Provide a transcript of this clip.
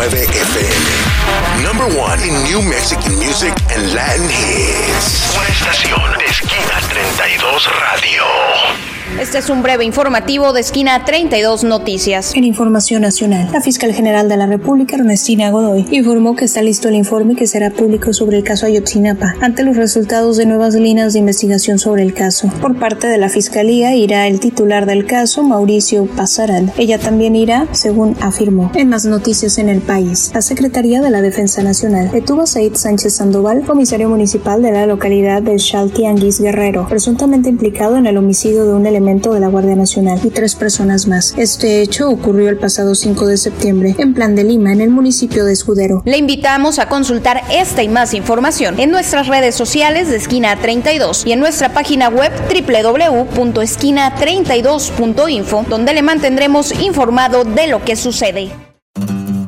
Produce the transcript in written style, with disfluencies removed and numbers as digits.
FM. Number one in New Mexican music and Latin hits. Una estación de Esquina 32 Radio. Este es un breve informativo de Esquina 32 Noticias. En información nacional, la fiscal general de la República, Ernestina Godoy, informó que está listo el informe que será público sobre el caso Ayotzinapa, ante los resultados de nuevas líneas de investigación sobre el caso. Por parte de la fiscalía irá el titular del caso, Mauricio Pasaral. Ella también irá, según afirmó. En más noticias en el país, la Secretaría de la Defensa Nacional detuvo a Said Sánchez Sandoval, comisario municipal de la localidad de Chaltianguis, Guerrero, presuntamente implicado en el homicidio de un elemento de la Guardia Nacional y 3 personas más. Este hecho ocurrió el pasado 5 de septiembre en Plan de Lima, en el municipio de Escudero. Le invitamos a consultar esta y más información en nuestras redes sociales de Esquina 32 y en nuestra página web www.esquina32.info, donde le mantendremos informado de lo que sucede.